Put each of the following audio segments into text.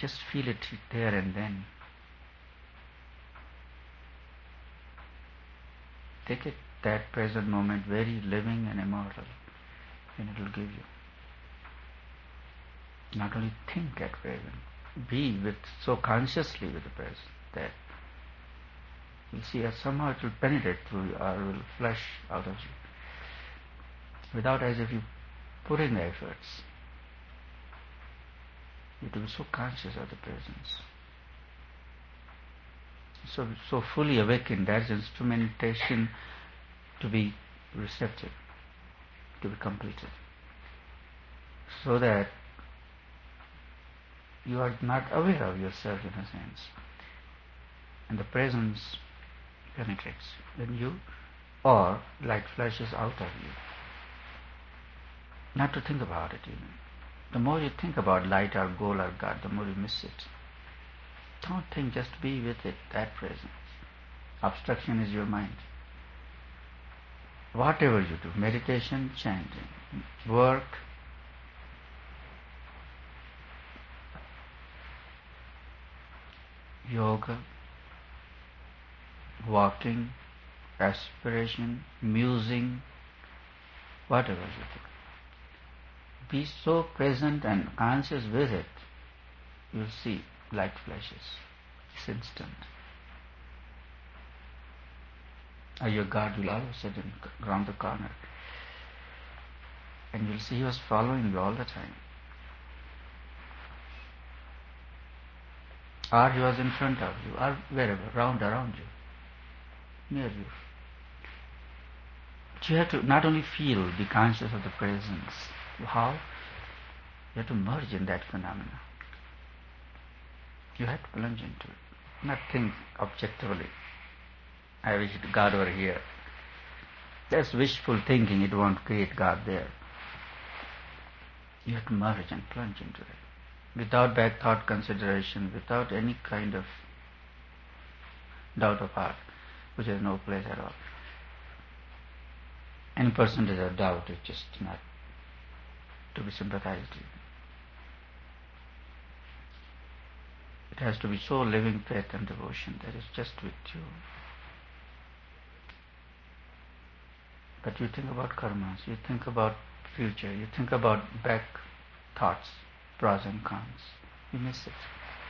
Just feel it there and then. Take it, that present moment, very living and immortal, and it will give you. Not only think at present, be with so consciously with the present that you'll see as somehow it will penetrate through you or will flush out of you, without as if you put in the efforts. You to be so conscious of the presence, so fully awakened. That's instrumentation to be receptive, to be completed, so that you are not aware of yourself in a sense, and the presence penetrates in you, or light flashes out of you. Not to think about it even. The more you think about light or goal or God, the more you miss it. Don't think, just be with it, that presence. Obstruction is your mind. Whatever you do, meditation, chanting, work, yoga, walking, aspiration, musing, whatever you do, be so present and conscious with it, you'll see light flashes. It's instant. Or your God will all of a sudden round the corner, and you'll see He was following you all the time. Or He was in front of you, or wherever, around you, near you. But you have to not only feel, be conscious of the presence. How? You have to merge in that phenomena. You have to plunge into it, not think objectively. I wish God were here. That's wishful thinking. It won't create God there. You have to merge and plunge into it, without back thought consideration, without any kind of doubt of heart, which has no place at all. Any percentage of doubt is just not to be sympathized with. It has to be so living faith and devotion that is just with you. But you think about karmas, you think about future, you think about back thoughts, pros and cons. You miss it.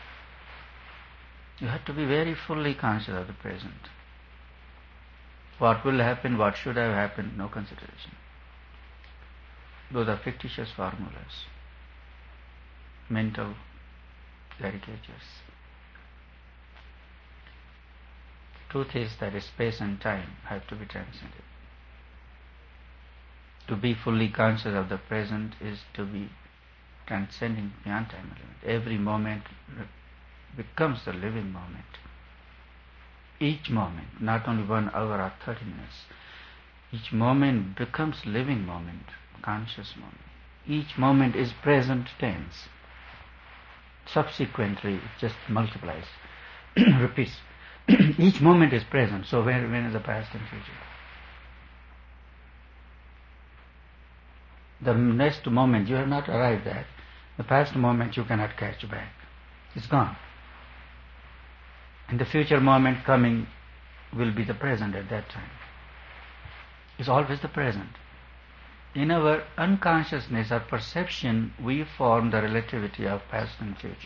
You have to be very fully conscious of the present. What will happen, what should have happened, no consideration. Those are fictitious formulas, mental caricatures. Truth is that space and time have to be transcended. To be fully conscious of the present is to be transcending beyond time element. Every moment becomes the living moment. Each moment, not only 1 hour or 30 minutes, each moment becomes living moment, conscious moment. Each moment is present tense. Subsequently, it just multiplies, repeats. Each moment is present, so when is the past and future? The next moment you have not arrived at, the past moment you cannot catch back. It's gone. And the future moment coming will be the present at that time. It's always the present. In our unconsciousness or perception, we form the relativity of past and future.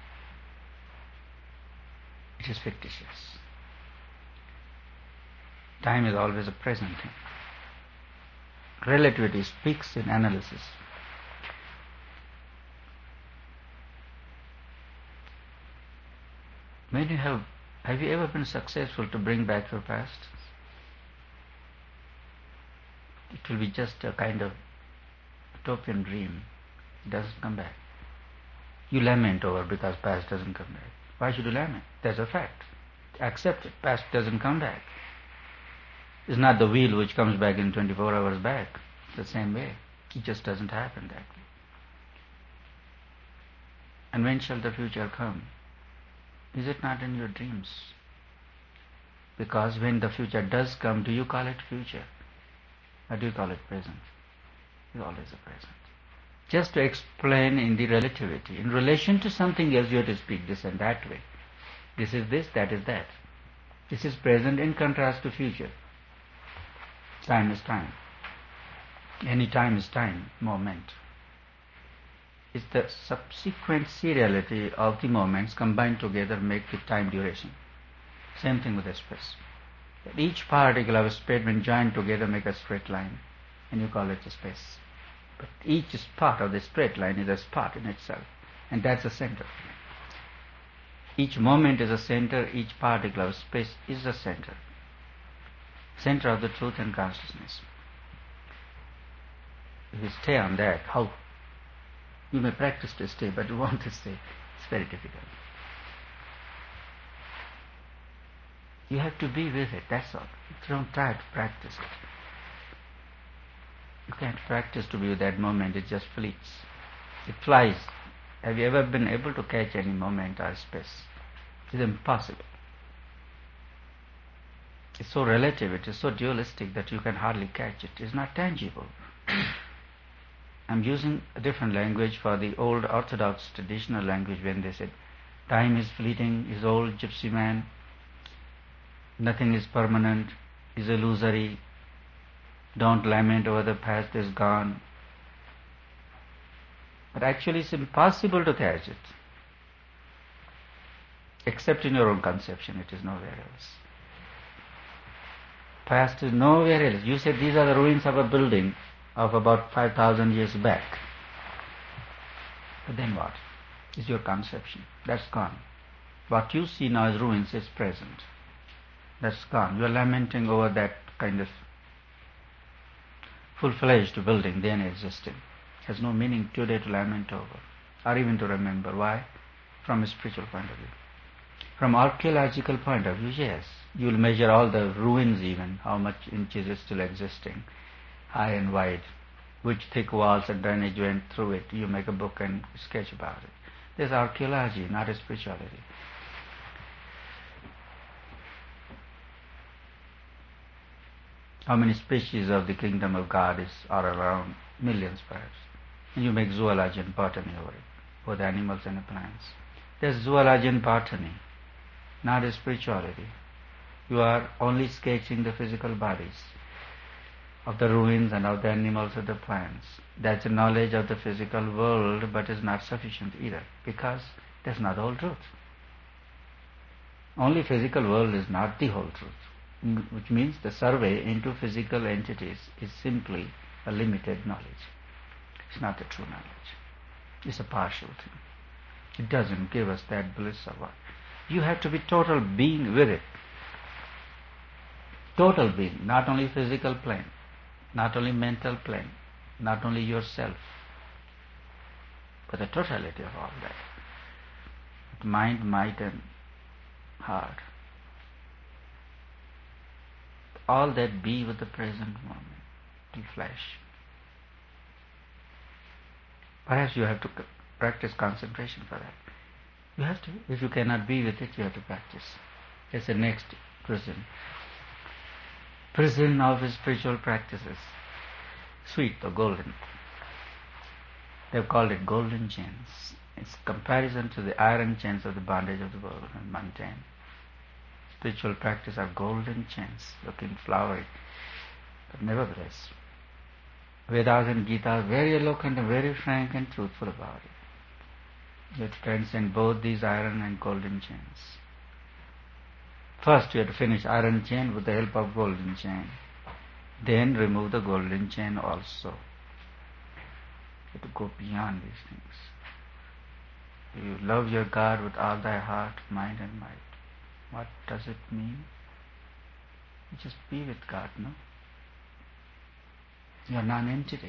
It is fictitious. Time is always a present thing. Relativity speaks in analysis. When you have you ever been successful to bring back your past? It will be just a kind of utopian dream. It doesn't come back. You lament over because past doesn't come back. Why should you lament? That's a fact. Accept it. Past doesn't come back. It's not the wheel which comes back in 24 hours back. It's the same way. It just doesn't happen that way. And when shall the future come? Is it not in your dreams? Because when the future does come, do you call it future? Or do you call it present? It's always the present. just to explain in the relativity. In relation to something else you have to speak this and that way. This is this, that is that. This is present in contrast to future. Time is time. Any time is time, moment. It's the subsequent seriality of the moments combined together make the time duration. Same thing with the space. Each particle of space when joined together make a straight line, and you call it a space. But each part of the straight line is a spot in itself, and that's the center. Each moment is a center, each particle of space is a center. Center of the truth and consciousness. If you stay on that, how? You may practice to stay, but you want to stay. It's very difficult. You have to be with it, that's all. Don't try to practice it. You can't practice to be with that moment, it just fleets. It flies. Have you ever been able to catch any moment or space? It's impossible. It's so relative, it is so dualistic that you can hardly catch it. It's not tangible. I'm using a different language for the old orthodox traditional language when they said, time is fleeting, is old gypsy man, nothing is permanent, is illusory, don't lament over the past is gone. But actually it's impossible to catch it. Except in your own conception, it is nowhere else. Past is nowhere else. You said these are the ruins of a building of about 5,000 years back. But then what? Is your conception. That's gone. What you see now as ruins is present. That's gone. You are lamenting over that kind of full-fledged building then existing. Has no meaning today to lament over, or even to remember. Why? From a spiritual point of view. From archaeological point of view, yes. You will measure all the ruins even, how much inches is still existing, high and wide, which thick walls and drainage went through it. You make a book and sketch about it. There's archaeology, not a spirituality. How many species of the kingdom of God are around? Millions perhaps. And you make zoology and botany over it, both animals and the plants. There's zoology and botany, not a spirituality. You are only sketching the physical bodies of the ruins and of the animals and the plants. That's a knowledge of the physical world, but is not sufficient either, because that's not the whole truth. Only physical world is not the whole truth, which means the survey into physical entities is simply a limited knowledge. It's not the true knowledge. It's a partial thing. It doesn't give us that bliss of what. You have to be total being with it. Total being, not only physical plane, not only mental plane, not only yourself, but the totality of all that. Mind, might and heart. All that be with the present moment, the flash. Perhaps you have to practice concentration for that. You have to. If you cannot be with it, you have to practice. It's the next prison. Prison of spiritual practices. Sweet or golden. They've called it golden chains. It's comparison to the iron chains of the bondage of the world and mundane. Spiritual practice are golden chains, looking flowery. But nevertheless, Vedas and Gita are very eloquent and very frank and truthful about it. You have to transcend both these iron and golden chains. First you have to finish iron chain with the help of golden chain. Then remove the golden chain also. You have to go beyond these things. You love your God with all thy heart, mind and might. What does it mean? You just be with God, no? You are non-entity.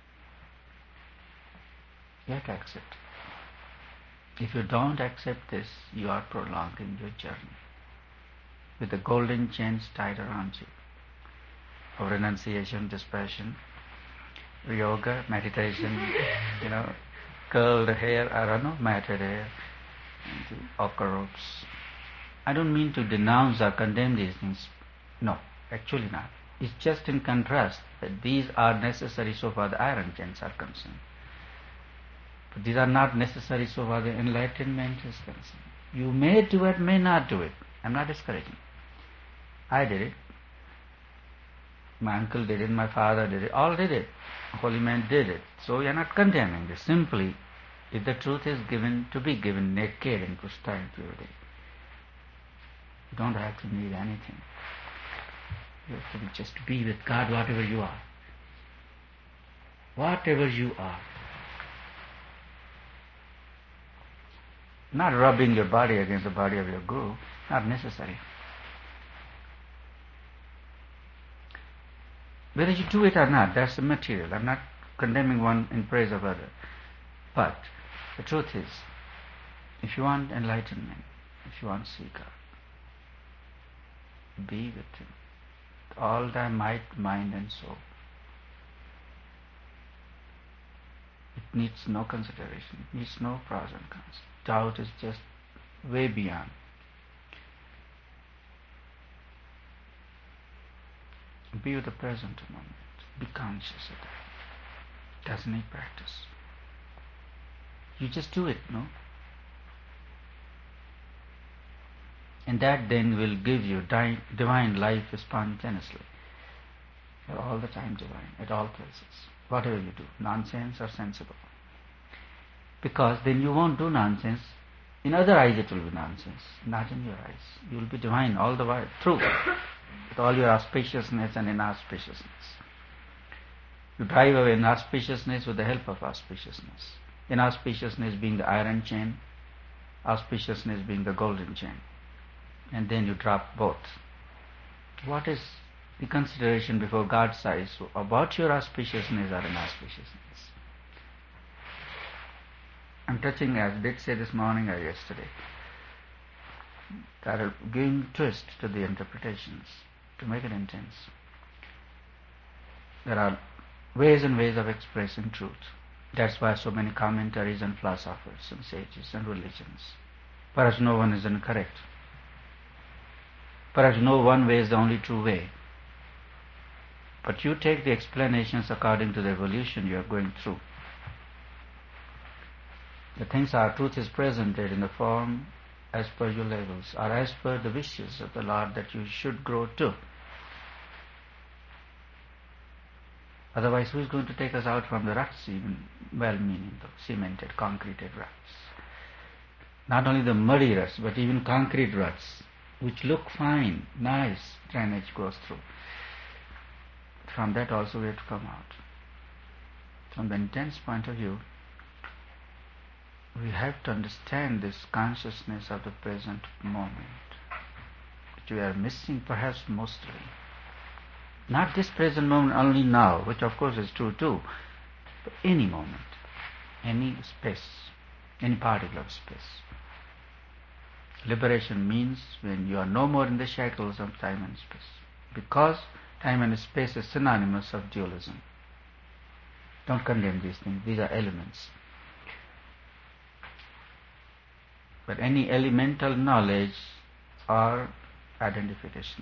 You have to accept. If you don't accept this, you are prolonging your journey with the golden chains tied around you of renunciation, dispassion, yoga, meditation, curled hair, I don't know, matted hair, ochre robes. I don't mean to denounce or condemn these things. No, actually not. It's just in contrast that these are necessary so far the iron chains are concerned. But these are not necessary so far the enlightenment is concerned. You may do it, may not do it. I'm not discouraging. I did it. My uncle did it, my father did it, all did it. Holy man did it. So you're not condemning this. Simply, if the truth is given to be given naked in pristine purity, you don't have to need anything. You have to just be with God, whatever you are. Whatever you are. Not rubbing your body against the body of your guru, not necessary. Whether you do it or not, that's the material. I'm not condemning one in praise of other. But the truth is, if you want enlightenment, if you want to see God, be with Him. With all thy might, mind and soul. It needs no consideration. It needs no pros and cons. Doubt is just way beyond. Be with the present moment. Be conscious of that. Doesn't need practice. You just do it, no? And that then will give you divine life spontaneously. You're all the time divine, at all places. Whatever you do, nonsense or sensible. Because then you won't do nonsense. In other eyes it will be nonsense, not in your eyes. You will be divine all the while, through, with all your auspiciousness and inauspiciousness. You drive away inauspiciousness with the help of auspiciousness. Inauspiciousness being the iron chain, auspiciousness being the golden chain. And then you drop both. What is the consideration before God's eyes about your auspiciousness or inauspiciousness? I'm touching, as I did say this morning or yesterday, that are giving twist to the interpretations to make it intense. There are ways and ways of expressing truth. That's why so many commentaries and philosophers and sages and religions. Perhaps no one is incorrect. Perhaps no one way is the only true way. But you take the explanations according to the evolution you are going through. The things are, truth is presented in the form as per your levels, or as per the wishes of the Lord that you should grow to. Otherwise, who is going to take us out from the ruts, even well-meaning, though, cemented, concreted ruts? Not only the muddy ruts, but even concrete ruts, which look fine, nice, drainage goes through. From that also we have to come out. From the intense point of view, we have to understand this consciousness of the present moment, which we are missing perhaps mostly. Not this present moment only now, which of course is true too, but any moment, any space, any particle of space. Liberation means when you are no more in the shackles of time and space, because time and space is synonymous of dualism. Don't condemn these things, these are elements. But any elemental knowledge or identification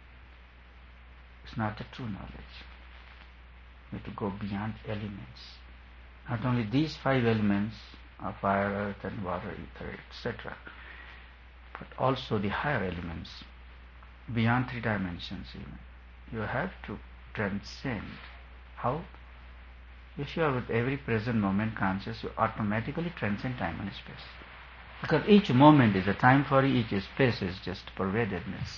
is not the true knowledge. We have to go beyond elements. Not only these 5 elements of fire, earth and water, ether, etc., but also the higher elements, beyond 3 dimensions even. You have to transcend. How? If you are with every present moment conscious, you automatically transcend time and space. Because each moment is a time for you, each space is just pervadedness.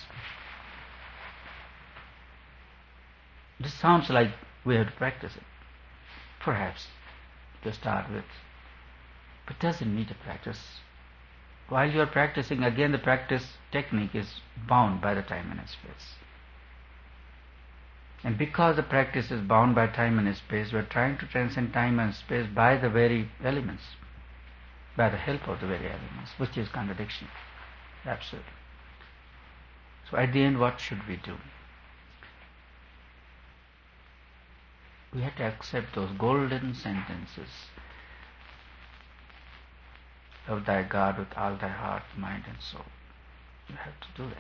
This sounds like we have to practice it. Perhaps to start with. But doesn't need a practice. While you are practicing, again the practice technique is bound by the time and space. And because the practice is bound by time and space, we are trying to transcend time and space by the very elements, by the help of the very elements, which is contradiction. Absurd. So at the end, what should we do? We have to accept those golden sentences. Love thy God with all thy heart, mind and soul. You have to do that.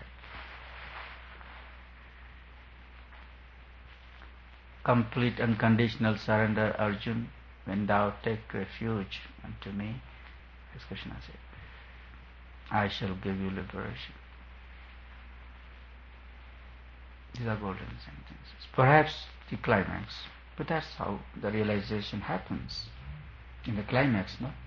Complete unconditional surrender, Arjun, When thou take refuge unto me, as Krishna said, I shall give you liberation. These are golden sentences. Perhaps the climax, but that's how the realization happens. In the climax, no?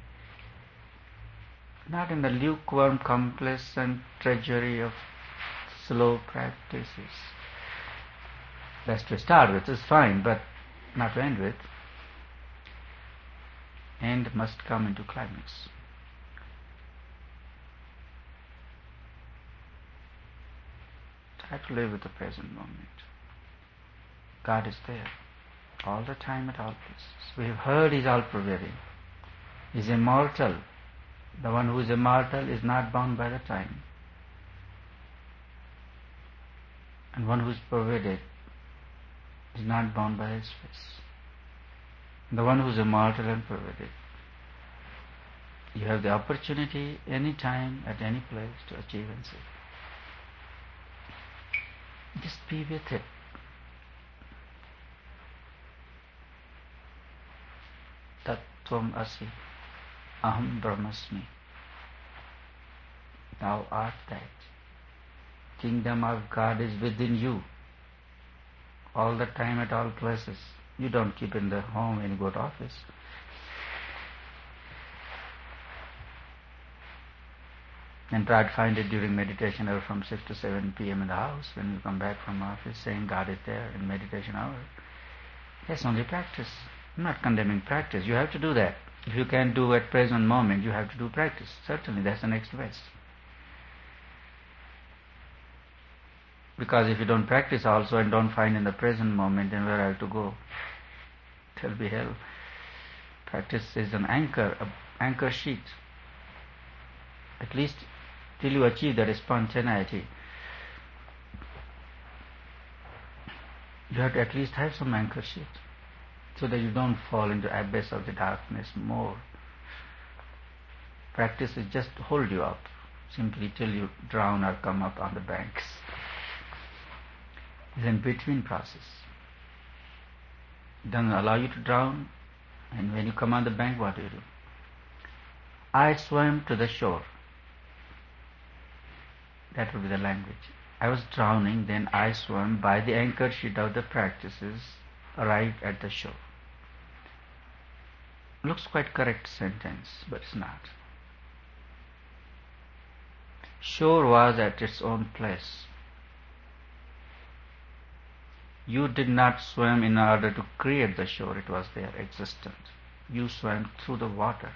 Not in the lukewarm, complacent treasury of slow practices. That's to start with, is fine, but not to end with. End must come into climax. Try to live with the present moment. God is there, all the time, at all places. We have heard He is all-pervading. He is immortal. The one who is immortal is not bound by the time. And one who is pervaded is not bound by his space. The one who is immortal and pervaded, you have the opportunity any time, at any place, to achieve and see. Just be with it. Tattvam asi, aham brahmasmi. Thou art that. Kingdom of God is within you, all the time, at all places. You don't keep in the home when you go to office. And try to find it during meditation hour from 6 to 7 p.m. in the house when you come back from office, saying God is there in meditation hour. That's only practice. I'm not condemning practice. You have to do that. If you can't do at present moment, you have to do practice. Certainly, that's the next best. Because if you don't practice also and don't find in the present moment, then where are you to go? It'll be hell. Practice is an anchor sheet. At least till you achieve that spontaneity, you have to at least have some anchor sheet, so that you don't fall into the abyss of the darkness more. Practice is just to hold you up, simply till you drown or come up on the banks. It's an in-between process. It doesn't allow you to drown, and when you come on the bank, what do you do? I swam to the shore. That would be the language. I was drowning, then I swam by the anchor sheet of the practices, arrived at the shore. Looks quite correct sentence, but it's not. Shore was at its own place. You did not swim in order to create the shore, it was there, existent. You swam through the water.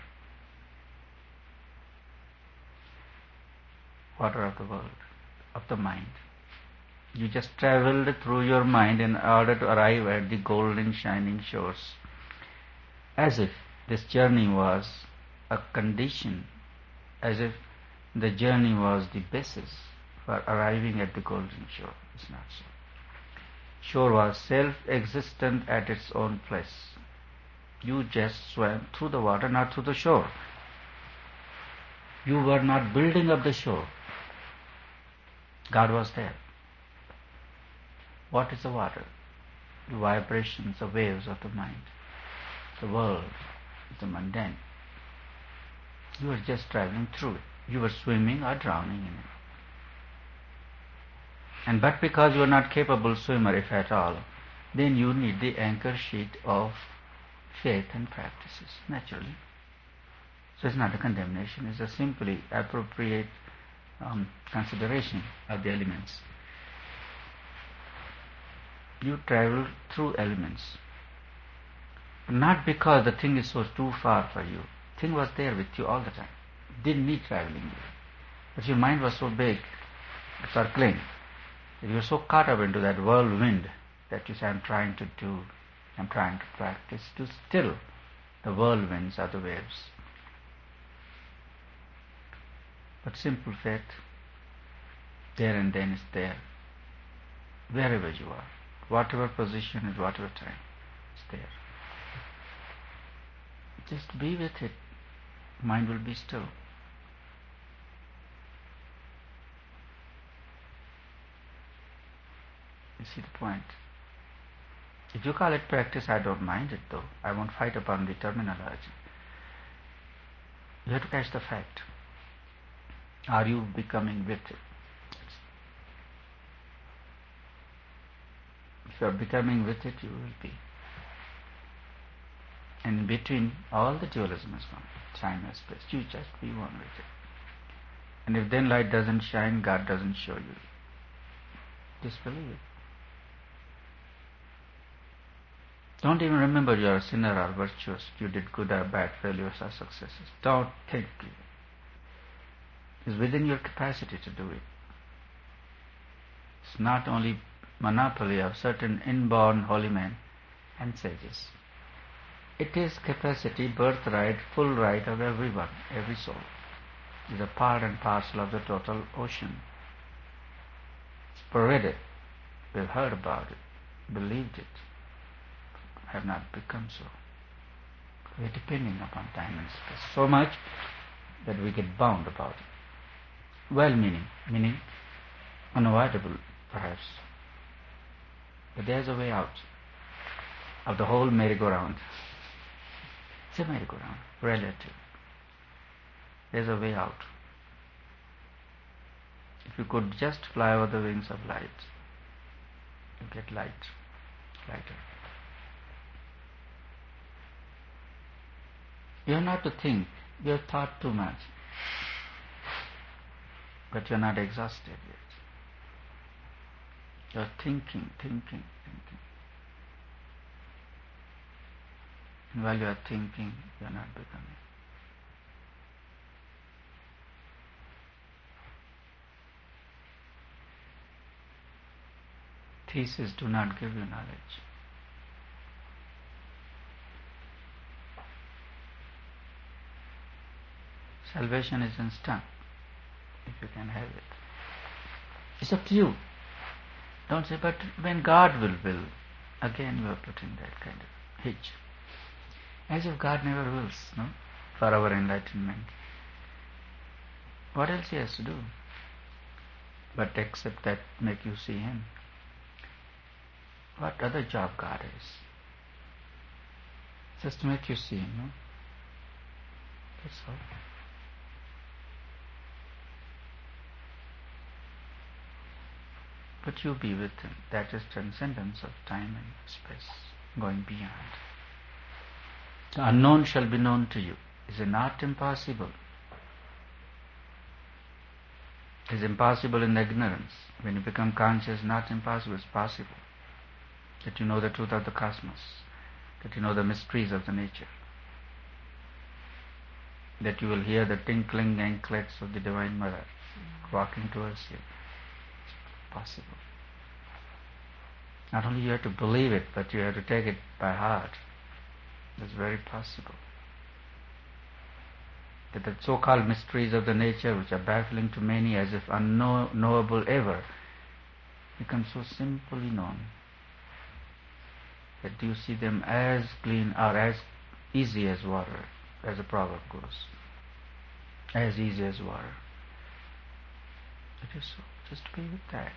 Water of the world, of the mind. You just traveled through your mind in order to arrive at the golden shining shores. As if this journey was a condition, as if the journey was the basis for arriving at the golden shore. It's not so. Shore was self-existent at its own place. You just swam through the water, not through the shore. You were not building up the shore. God was there. What is the water? The vibrations, the waves of the mind. The world, the mundane. You were just traveling through it. You were swimming or drowning in it. And but because you are not capable swimmer, if at all, then you need the anchor sheet of faith and practices, naturally. So it's not a condemnation, it's a simply appropriate consideration of the elements. You travel through elements, not because the thing is so too far for you. The thing was there with you all the time. Didn't need traveling, but your mind was so big, circling. You were so caught up into that whirlwind that you say, I'm trying to practice to still the whirlwinds or the waves. But simple faith, there and then is there, wherever you are, whatever position at whatever time, it's there. Just be with it, mind will be still. You see the point? If you call it practice, I don't mind it though. I won't fight upon the terminology. You have to catch the fact. Are you becoming with it? If you are becoming with it, you will be. And in between, all the dualism is gone. Time and space. You just be one with it. And if then light doesn't shine, God doesn't show you. Disbelieve it. Don't even remember you are a sinner or virtuous, you did good or bad, failures or successes. Don't think it. It's within your capacity to do it. It's not only monopoly of certain inborn holy men and sages. It is capacity, birthright, full right of everyone, every soul. It is a part and parcel of the total ocean. It's pervaded. We've heard about it, believed it, have not become so. We are depending upon time and space so much that we get bound about it. Well-meaning, meaning unavoidable perhaps. But there's a way out of the whole merry-go-round. It's a merry-go-round, relative. There's a way out. If you could just fly over the wings of light, you get lighter. You are not to think. You have thought too much. But you are not exhausted yet. You are thinking. And while you are thinking, you are not becoming. Theses do not give you knowledge. Salvation is instant, if you can have it. It's up to you. Don't say, but when God will. Again you are putting that kind of hitch. As if God never wills, no? For our enlightenment. What else He has to do? But except that make you see Him. What other job God has? Just to make you see Him, no? That's all. But you be with Him. That is transcendence of time and space, going beyond. The unknown shall be known to you. Is it not impossible? It is impossible in ignorance. When you become conscious, not impossible, it's possible. That you know the truth of the cosmos, that you know the mysteries of the nature, that you will hear the tinkling anklets of the Divine Mother walking towards you. It's possible. Not only you have to believe it, but you have to take it by heart. It's very possible. That the so-called mysteries of the nature, which are baffling to many as if unknowable ever, become so simply known. That you see them as clean or as easy as water, as the proverb goes. As easy as water. It is so. Just be with that.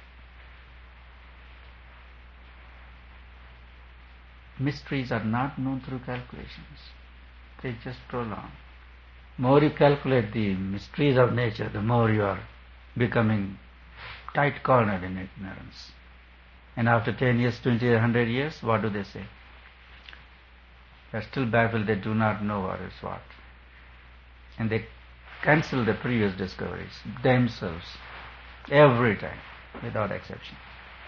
Mysteries are not known through calculations. They just prolong. More you calculate the mysteries of nature, the more you are becoming tight-cornered in ignorance. And after 10 years, 20 years, 100 years, what do they say? They are still baffled, they do not know what is what. And they cancel the previous discoveries themselves, every time, without exception.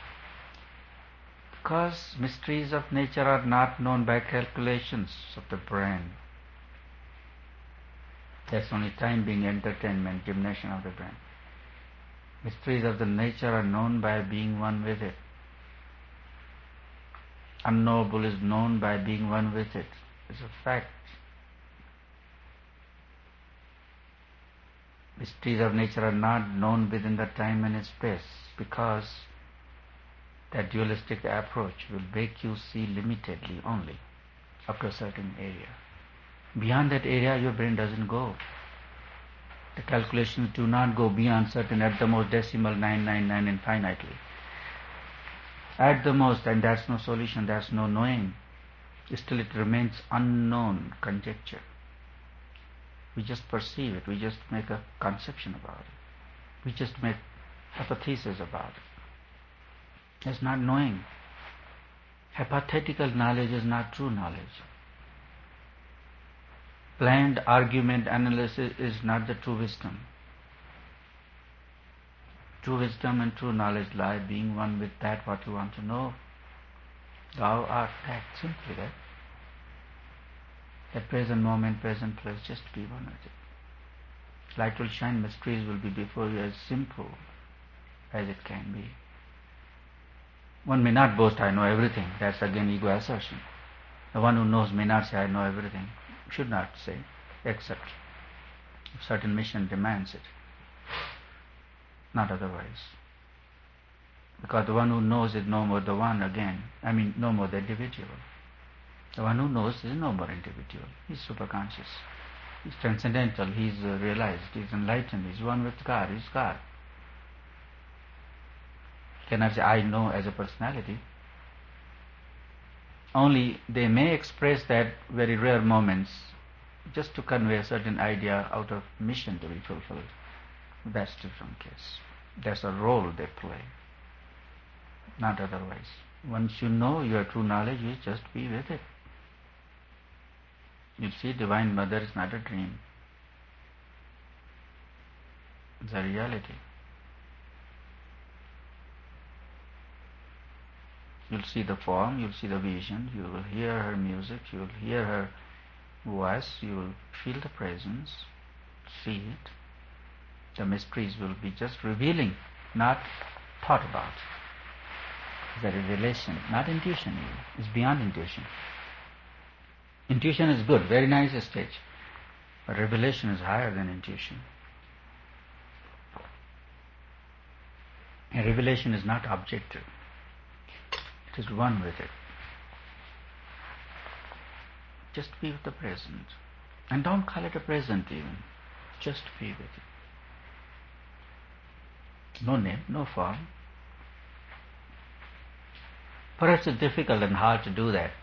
Because mysteries of nature are not known by calculations of the brain. That's only time being entertainment, gymnasium of the brain. Mysteries of the nature are known by being one with it. Unknowable is known by being one with it. It's a fact. Mysteries of nature are not known within the time and space because that dualistic approach will make you see limitedly only up to a certain area. Beyond that area your brain doesn't go. The calculations do not go beyond certain, at the most decimal 999 infinitely. At the most, and that's no solution, that's no knowing. Still it remains unknown conjecture. We just perceive it, we just make a conception about it. We just make hypothesis about it. It's not knowing. Hypothetical knowledge is not true knowledge. Planned argument analysis is not the true wisdom. True wisdom and true knowledge lie being one with that what you want to know. Thou art that, simply that. At present moment, present place, just be one with it. Light will shine, mysteries will be before you as simple as it can be. One may not boast, I know everything. That's again ego assertion. The one who knows may not say, I know everything. Should not say, except if certain mission demands it. Not otherwise. Because the one who knows is no more the one again. No more the individual. The one who knows is no more individual. He's superconscious. He's transcendental. He's realized. He's enlightened. He's one with God. He's God. He cannot say, I know as a personality. Only they may express that very rare moments just to convey a certain idea out of mission to be fulfilled. That's a different case. That's a role they play. Not otherwise. Once you know your true knowledge, you just be with it. You see, Divine Mother is not a dream. It's a reality. You'll see the form, you'll see the vision, you will hear her music, you will hear her voice, you will feel the presence, see it. The mysteries will be just revealing, not thought about. The revelation, not intuition even. It's beyond intuition. Intuition is good, very nice stage. But revelation is higher than intuition. And revelation is not objective. It is one with it. Just be with the present. And don't call it a present even. Just be with it. No name, no form. Perhaps it's difficult and hard to do that.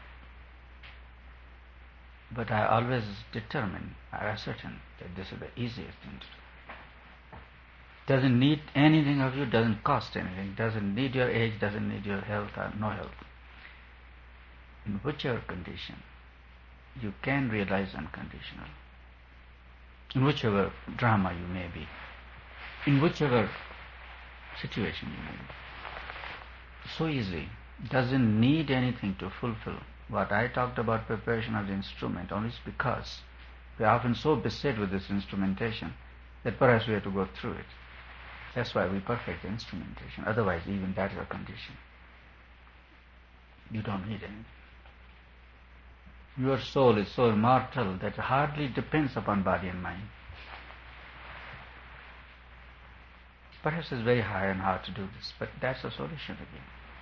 But I always determine, I ascertain that this is the easiest thing to do. Doesn't need anything of you, doesn't cost anything, doesn't need your age, doesn't need your health or no health. In whichever condition, you can realize unconditional. In whichever drama you may be, in whichever situation you may be. So easy. Doesn't need anything to fulfill. What I talked about preparation of the instrument only is because we are often so beset with this instrumentation that perhaps we have to go through it. That's why we perfect the instrumentation. Otherwise, even that is a condition. You don't need anything. Your soul is so immortal that it hardly depends upon body and mind. Perhaps it's very high and hard to do this, but that's the solution again.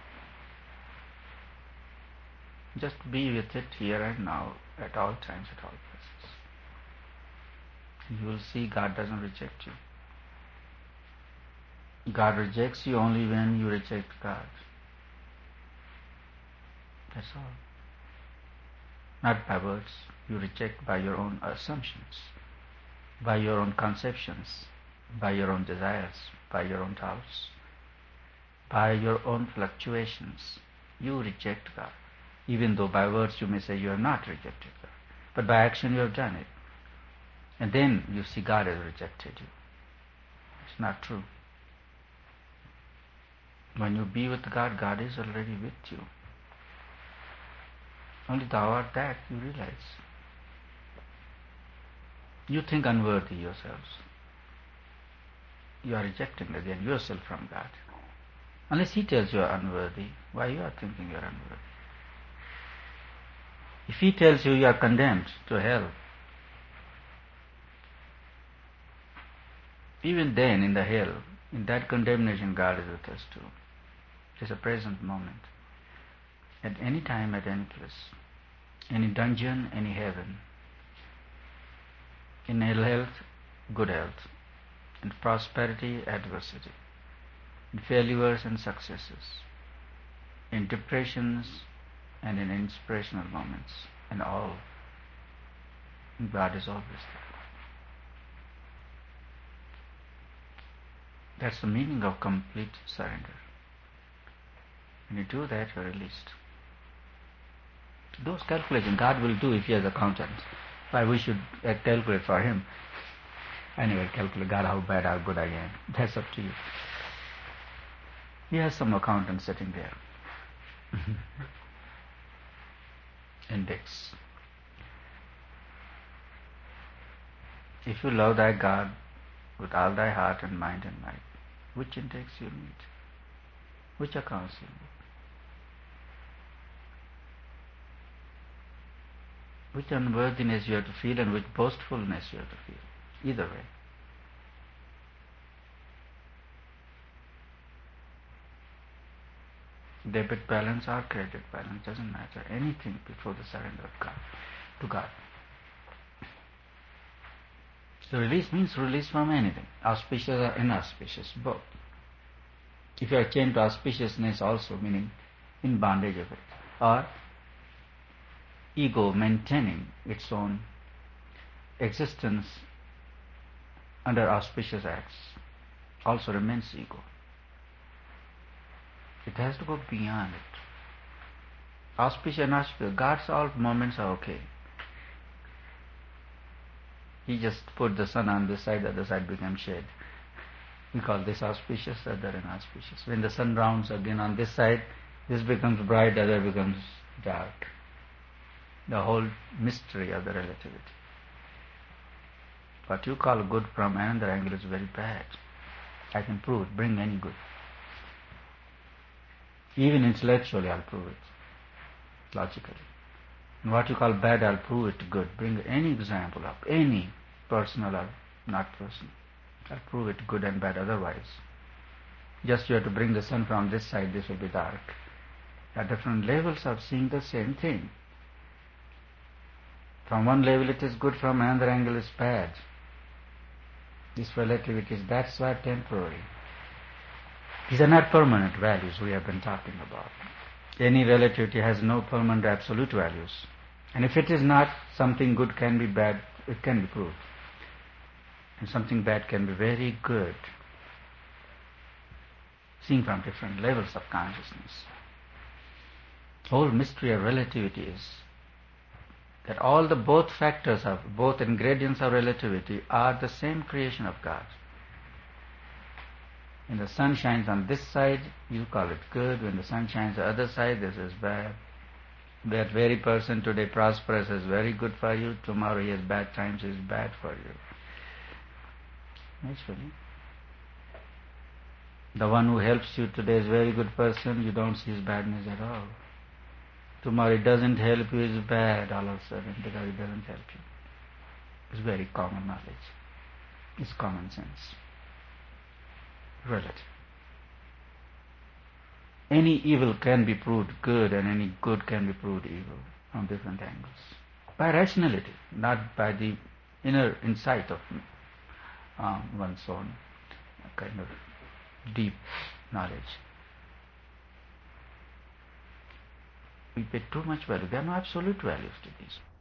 Just be with it here and now, at all times, at all places. You will see God doesn't reject you. God rejects you only when you reject God. That's all. Not by words. You reject by your own assumptions, by your own conceptions, by your own desires, by your own doubts, by your own fluctuations. You reject God. Even though by words you may say you have not rejected God, but by action you have done it. And then you see God has rejected you. It's not true. When you be with God, God is already with you. Only thou art that, you realize. You think unworthy yourselves. You are rejecting again yourself from God. Unless He tells you are unworthy, why you are thinking you are unworthy? If He tells you you are condemned to hell, even then in the hell, in that condemnation, God is with us too. It is a present moment. At any time, at any place, any dungeon, any heaven, in ill health, good health, in prosperity, adversity, in failures and successes, in depressions and in inspirational moments, and all, God is always there. That's the meaning of complete surrender. When you do that, you're released. Those calculations God will do if He has accountants. Why we should calculate for Him? Anyway, calculate God how bad, how good I am. That's up to you. He has some accountant sitting there. Index. If you love thy God with all thy heart and mind and might, which index you need? Which accounts you need? Which unworthiness you have to feel and which boastfulness you have to feel. Either way. Debit balance or credit balance, doesn't matter. Anything before the surrender of God to God. So release means release from anything, auspicious or inauspicious, both. If you are chained to auspiciousness also, meaning in bondage of it, or ego maintaining its own existence under auspicious acts, also remains ego. It has to go beyond it. Auspicious and inauspicious, God's all moments are okay. He just put the sun on this side, the other side becomes shade. We call this auspicious, the other inauspicious. When the sun rounds again on this side, this becomes bright, the other becomes dark. The whole mystery of the relativity. What you call good from another angle is very bad. I can prove it, bring any good. Even intellectually I'll prove it, logically. And what you call bad, I'll prove it good. Bring any example up, any personal or not personal. I'll prove it good and bad otherwise. Just you have to bring the sun from this side, this will be dark. There are different levels of seeing the same thing. From one level it is good, from another angle it's bad. This relativity is, that's why temporary. These are not permanent values we have been talking about. Any relativity has no permanent absolute values. And if it is not, something good can be bad, it can be proved. And something bad can be very good. Seen from different levels of consciousness. The whole mystery of relativity is that all the both factors of, both ingredients of relativity are the same creation of God. When the sun shines on this side, you call it good. When the sun shines on the other side, this is bad. That very person today prosperous is very good for you. Tomorrow he has bad times, is bad for you. Naturally. The one who helps you today is a very good person. You don't see his badness at all. Tomorrow he doesn't help you, is bad all of a sudden because he doesn't help you. It's very common knowledge. It's common sense. Relative. Any evil can be proved good and any good can be proved evil from different angles. By rationality, not by the inner insight of one's own kind of deep knowledge. We pay too much value. There are no absolute values to these.